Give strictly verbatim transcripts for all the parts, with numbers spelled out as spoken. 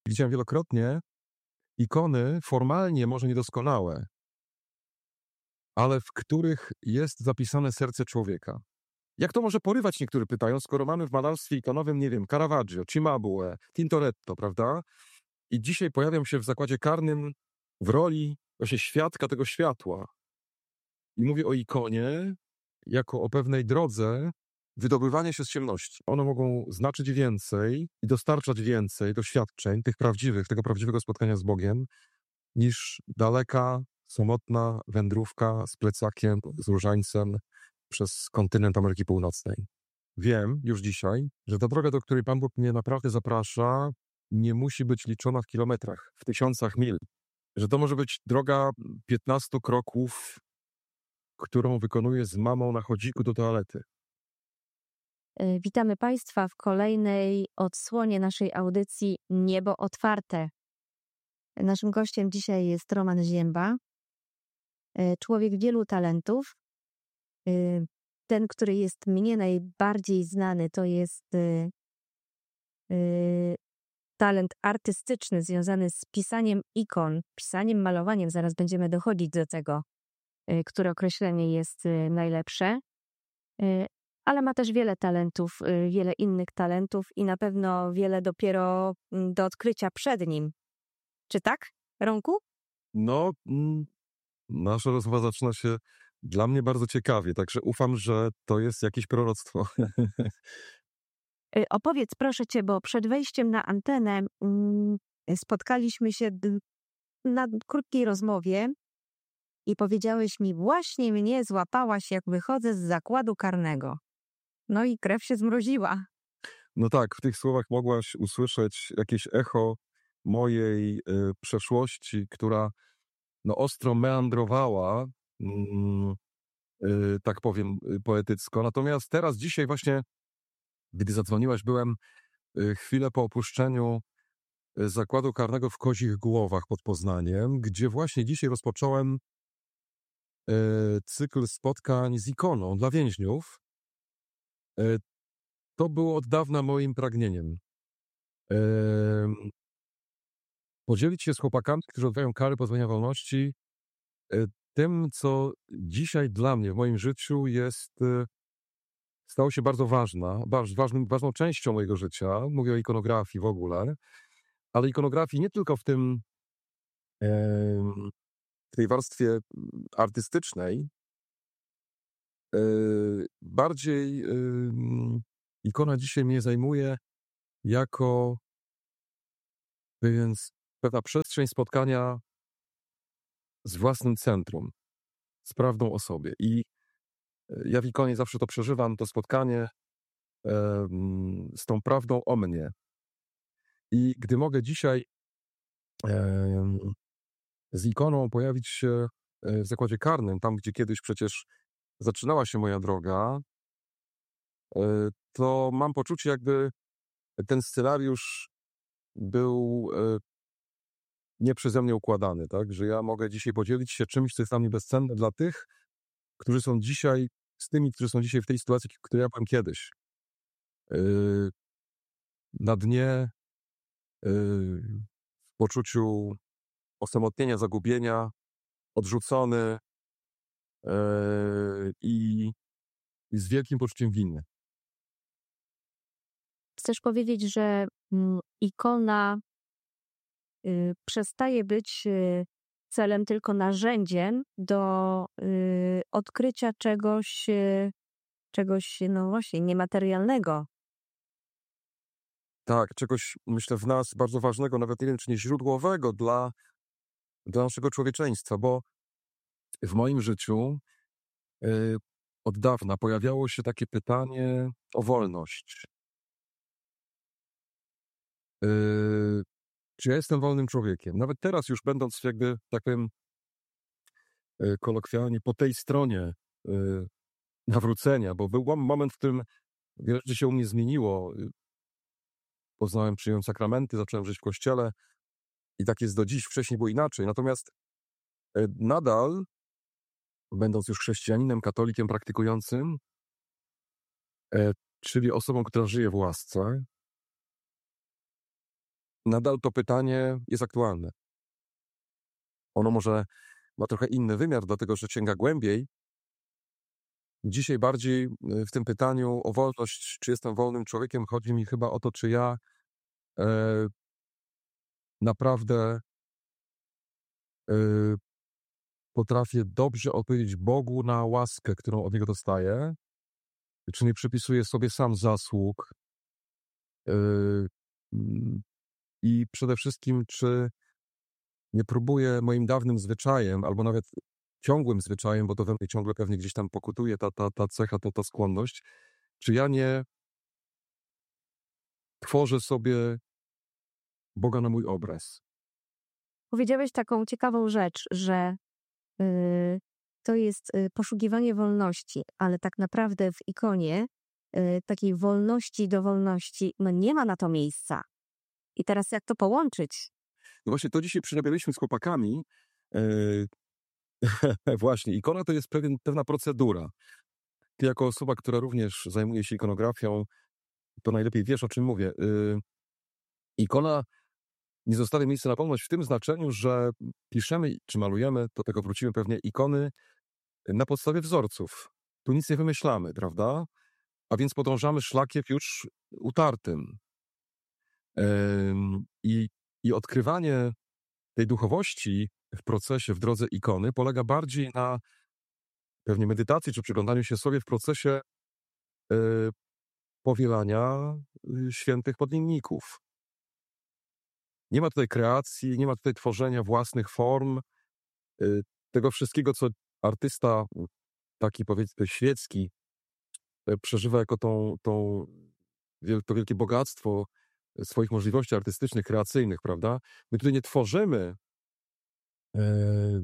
widziałem wielokrotnie ikony formalnie może niedoskonałe, ale w których jest zapisane serce człowieka. Jak to może porywać, niektórzy pytają, skoro mamy w malarstwie ikonowym, nie wiem, Caravaggio, Cimabue, Tintoretto, prawda? I dzisiaj pojawiam się w zakładzie karnym w roli właśnie świadka tego światła. I mówię o ikonie jako o pewnej drodze wydobywania się z ciemności. One mogą znaczyć więcej i dostarczać więcej doświadczeń, tych prawdziwych, tego prawdziwego spotkania z Bogiem, niż daleka, samotna wędrówka z plecakiem, z różańcem przez kontynent Ameryki Północnej. Wiem już dzisiaj, że ta droga, do której Pan Bóg mnie naprawdę zaprasza, nie musi być liczona w kilometrach, w tysiącach mil. Że to może być droga piętnastu kroków, którą wykonuję z mamą na chodziku do toalety. Witamy Państwa w kolejnej odsłonie naszej audycji Niebo Otwarte. Naszym gościem dzisiaj jest Roman Zięba, człowiek wielu talentów. Ten, który jest mnie najbardziej znany, to jest talent artystyczny związany z pisaniem ikon, pisaniem, malowaniem. Zaraz będziemy dochodzić do tego, które określenie jest najlepsze. Ale ma też wiele talentów, wiele innych talentów i na pewno wiele dopiero do odkrycia przed nim. Czy tak, Romku? No, nasza rozmowa zaczyna się dla mnie bardzo ciekawie, także ufam, że to jest jakieś proroctwo. Opowiedz proszę cię, bo przed wejściem na antenę spotkaliśmy się na krótkiej rozmowie i powiedziałeś mi, właśnie mnie złapałaś, jak wychodzę z zakładu karnego. No i krew się zmroziła. No tak, w tych słowach mogłaś usłyszeć jakieś echo mojej y, przeszłości, która no, ostro meandrowała, mm, y, tak powiem y, poetycko. Natomiast teraz, dzisiaj właśnie, gdy zadzwoniłaś, byłem y, chwilę po opuszczeniu y, zakładu karnego w Kozich Głowach pod Poznaniem, gdzie właśnie dzisiaj rozpocząłem y, cykl spotkań z ikoną dla więźniów. Y, to było od dawna moim pragnieniem. Y, podzielić się z chłopakami, którzy odbywają kary pozbawienia wolności, y, tym, co dzisiaj dla mnie w moim życiu jest, y, stało się bardzo ważna, baż, ważnym, ważną częścią mojego życia. Mówię o ikonografii w ogóle, ale ikonografii nie tylko w tym, y, w tej warstwie artystycznej, y, bardziej y, ikona dzisiaj mnie zajmuje jako pewien, pewna przestrzeń spotkania z własnym centrum, z prawdą o sobie. I ja w ikonie zawsze to przeżywam, to spotkanie e, z tą prawdą o mnie. I gdy mogę dzisiaj e, z ikoną pojawić się w zakładzie karnym, tam gdzie kiedyś przecież zaczynała się moja droga, e, to mam poczucie, jakby ten scenariusz był e, nie przeze mnie układany, tak? Że ja mogę dzisiaj podzielić się czymś, co jest dla mnie bezcenne dla tych, którzy są dzisiaj, z tymi, którzy są dzisiaj w tej sytuacji, w której ja byłem kiedyś. Yy, na dnie, yy, w poczuciu osamotnienia, zagubienia, odrzucony yy, i, i z wielkim poczuciem winy. Chcesz powiedzieć, że mm, ikona y, przestaje być y, celem, tylko narzędziem do y, odkrycia czegoś, y, czegoś, no właśnie, niematerialnego. Tak, czegoś, myślę, w nas bardzo ważnego, nawet nie wiem, czy nie źródłowego dla, dla naszego człowieczeństwa, bo w moim życiu yy, od dawna pojawiało się takie pytanie o wolność. Yy, czy ja jestem wolnym człowiekiem? Nawet teraz już będąc jakby, tak powiem, yy, kolokwialnie po tej stronie yy, nawrócenia, bo był moment, w którym wiele rzeczy się u mnie zmieniło. Poznałem, przyjąłem sakramenty, zacząłem żyć w kościele i tak jest do dziś. Wcześniej było inaczej. Natomiast yy, nadal, będąc już chrześcijaninem, katolikiem praktykującym, yy, czyli osobą, która żyje w łasce, nadal to pytanie jest aktualne. Ono może ma trochę inny wymiar, dlatego że sięga głębiej. Dzisiaj bardziej w tym pytaniu o wolność, czy jestem wolnym człowiekiem, chodzi mi chyba o to, czy ja e, naprawdę e, potrafię dobrze odpowiedzieć Bogu na łaskę, którą od Niego dostaję, czy nie przypisuję sobie sam zasług e, i przede wszystkim, czy nie próbuję moim dawnym zwyczajem, albo nawet ciągłym zwyczajem, bo to we mnie ciągle pewnie gdzieś tam pokutuje ta, ta, ta cecha, ta, ta skłonność, czy ja nie tworzę sobie Boga na mój obraz. Powiedziałeś taką ciekawą rzecz, że y, to jest y, poszukiwanie wolności, ale tak naprawdę w ikonie y, takiej wolności do wolności no nie ma na to miejsca. I teraz jak to połączyć? No właśnie, to dzisiaj przerabialiśmy z chłopakami. Yy, właśnie, ikona to jest pewien, pewna procedura. Ty jako osoba, która również zajmuje się ikonografią, to najlepiej wiesz, o czym mówię. Yy, ikona nie zostawia miejsca na wolność w tym znaczeniu, że piszemy czy malujemy, do tego wrócimy pewnie, ikony na podstawie wzorców. Tu nic nie wymyślamy, prawda? A więc podążamy szlakiem już utartym. Yy, i, I odkrywanie tej duchowości w procesie, w drodze ikony polega bardziej na pewnie medytacji czy przyglądaniu się sobie w procesie yy, powielania yy, świętych podniemników. Nie ma tutaj kreacji, nie ma tutaj tworzenia własnych form, yy, tego wszystkiego, co artysta taki powiedzmy świecki yy, przeżywa jako tą, tą, to wielkie bogactwo swoich możliwości artystycznych, kreacyjnych, prawda? My tutaj nie tworzymy yy,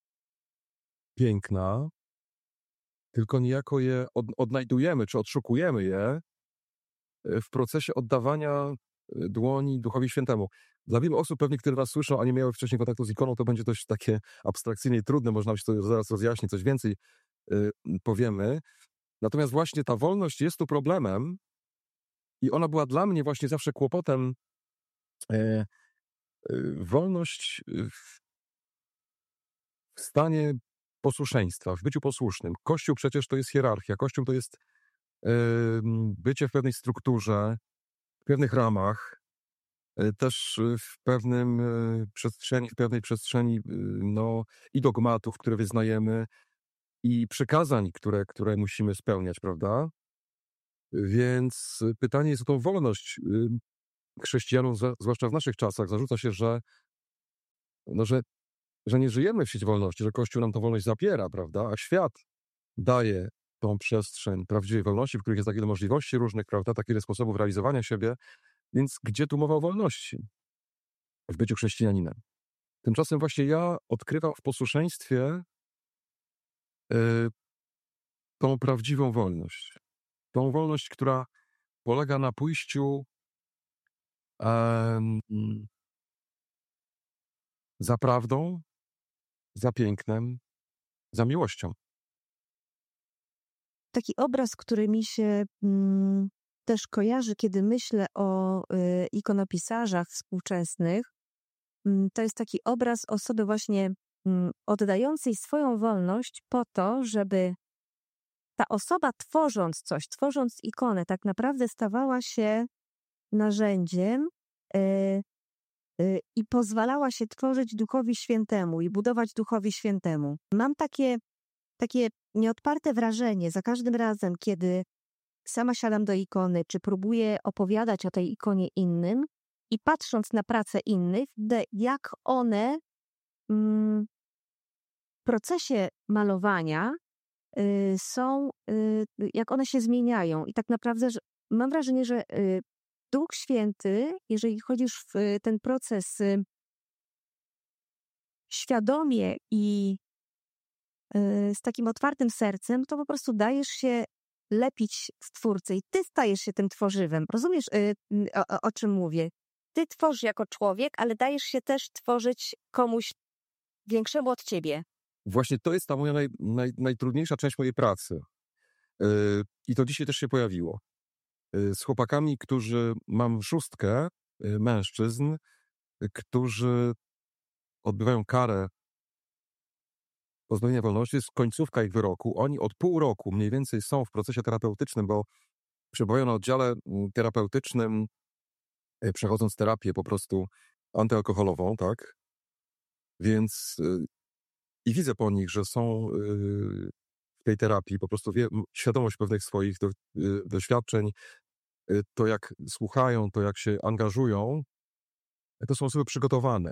piękna, tylko niejako je od, odnajdujemy, czy odszukujemy je w procesie oddawania dłoni Duchowi Świętemu. Dla wielu osób pewnie, które nas słyszą, a nie miały wcześniej kontaktu z ikoną, to będzie dość takie abstrakcyjnie i trudne, można się to zaraz rozjaśnić, coś więcej y, powiemy. Natomiast właśnie ta wolność jest tu problemem i ona była dla mnie właśnie zawsze kłopotem. Y, y, wolność w, w stanie posłuszeństwa, w byciu posłusznym. Kościół przecież to jest hierarchia. Kościół to jest y, bycie w pewnej strukturze, w pewnych ramach, y, też w pewnym y, przestrzeni, w pewnej przestrzeni y, no, i dogmatów, które wyznajemy, i przykazań, które, które musimy spełniać, prawda? Więc pytanie jest o tą wolność. Y, chrześcijanom, za, zwłaszcza w naszych czasach, zarzuca się, że, no, że, że nie żyjemy w świecie wolności, że Kościół nam tę wolność zabiera, prawda? A świat daje tą przestrzeń prawdziwej wolności, w których jest tak wiele możliwości różnych, prawda? Tak wiele sposobów realizowania siebie. Więc gdzie tu mowa o wolności w byciu chrześcijaninem? Tymczasem właśnie ja odkrywam w posłuszeństwie y, tą prawdziwą wolność. Tą wolność, która polega na pójściu em, za prawdą, za pięknem, za miłością. Taki obraz, który mi się mm, też kojarzy, kiedy myślę o y, ikonopisarzach współczesnych, mm, to jest taki obraz osoby właśnie mm, oddającej swoją wolność po to, żeby ta osoba tworząc coś, tworząc ikonę, tak naprawdę stawała się narzędziem y, y, i pozwalała się tworzyć Duchowi Świętemu i budować Duchowi Świętemu. Mam takie, takie nieodparte wrażenie za każdym razem, kiedy sama siadam do ikony, czy próbuję opowiadać o tej ikonie innym i patrząc na pracę innych, jak one mm, w procesie malowania y, są, y, jak one się zmieniają. I tak naprawdę że mam wrażenie, że y, Duch Święty, jeżeli chodzisz w y, ten proces y, świadomie i y, z takim otwartym sercem, to po prostu dajesz się lepić w Twórcy i ty stajesz się tym tworzywem. Rozumiesz, y, o, o, o czym mówię? Ty tworzysz jako człowiek, ale dajesz się też tworzyć komuś większemu od ciebie. Właśnie to jest ta moja naj, naj, najtrudniejsza część mojej pracy. Yy, I to dzisiaj też się pojawiło. Yy, z chłopakami, którzy mam szóstkę, y, mężczyzn, y, którzy odbywają karę pozbawienia wolności, jest końcówka ich wyroku. Oni od pół roku mniej więcej są w procesie terapeutycznym, bo przebywają na oddziale mm, terapeutycznym, y, przechodząc terapię po prostu antyalkoholową, tak? Więc y, i widzę po nich, że są y, w tej terapii, po prostu wie, m- świadomość pewnych swoich do, y, doświadczeń, y, to jak słuchają, to jak się angażują, to są osoby przygotowane.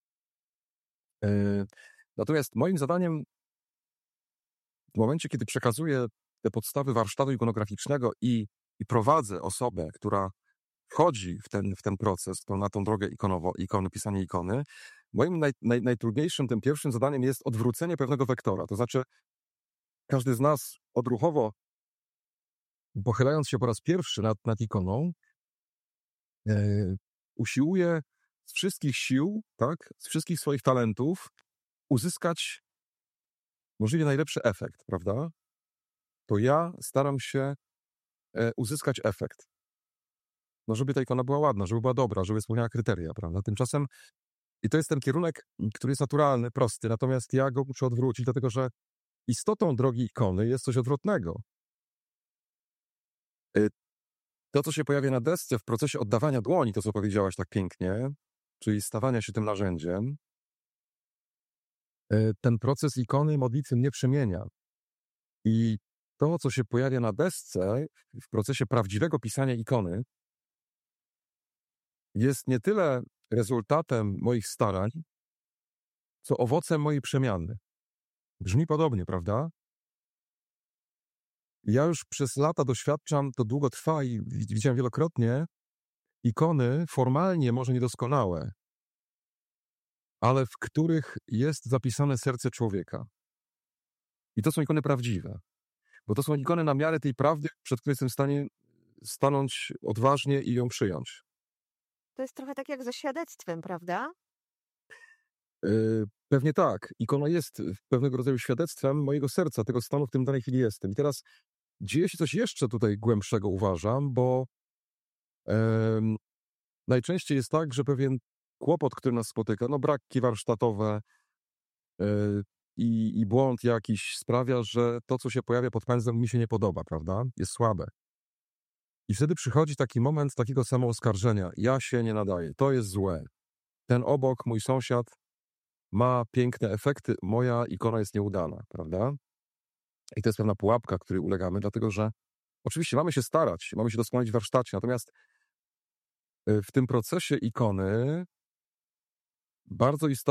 Y, Natomiast moim zadaniem w momencie, kiedy przekazuję te podstawy warsztatu ikonograficznego i, i prowadzę osobę, która wchodzi w ten, w ten proces, to na tą drogę ikonowo, ikony, pisanie ikony, moim naj, naj, najtrudniejszym, tym pierwszym zadaniem jest odwrócenie pewnego wektora. To znaczy, każdy z nas odruchowo, pochylając się po raz pierwszy nad, nad ikoną, e, usiłuje z wszystkich sił, tak, z wszystkich swoich talentów uzyskać możliwie najlepszy efekt, prawda? To ja staram się e, uzyskać efekt. No, żeby ta ikona była ładna, żeby była dobra, żeby spełniała kryteria, prawda? Tymczasem, i to jest ten kierunek, który jest naturalny, prosty, natomiast ja go muszę odwrócić, dlatego że istotą drogi ikony jest coś odwrotnego. Y, To, co się pojawia na desce w procesie oddawania dłoni, to co powiedziałaś tak pięknie, czyli stawania się tym narzędziem, y, ten proces ikony modlitwy mnie przemienia. I to, co się pojawia na desce w procesie prawdziwego pisania ikony, jest nie tyle rezultatem moich starań, co owocem mojej przemiany. Brzmi podobnie, prawda? Ja już przez lata doświadczam, to długo trwa i wi- widziałem wielokrotnie ikony formalnie może niedoskonałe, ale w których jest zapisane serce człowieka. I to są ikony prawdziwe, bo to są ikony na miarę tej prawdy, przed której jestem w stanie stanąć odważnie i ją przyjąć. To jest trochę tak jak ze świadectwem, prawda? Yy, Pewnie tak. Ikona jest pewnego rodzaju świadectwem mojego serca, tego stanu, w którym w danej chwili jestem. I teraz dzieje się coś jeszcze tutaj głębszego, uważam, bo em, najczęściej jest tak, że pewien kłopot, który nas spotyka, no braki warsztatowe yy, i, i błąd jakiś sprawia, że to, co się pojawia pod pędzlem, mi się nie podoba, prawda? Jest słabe. I wtedy przychodzi taki moment takiego samooskarżenia. Ja się nie nadaję, to jest złe. Ten obok, mój sąsiad, ma piękne efekty, moja ikona jest nieudana, prawda? I to jest pewna pułapka, której ulegamy, dlatego że oczywiście mamy się starać, mamy się doskonalić w warsztacie, natomiast y, w tym procesie ikony bardzo istotne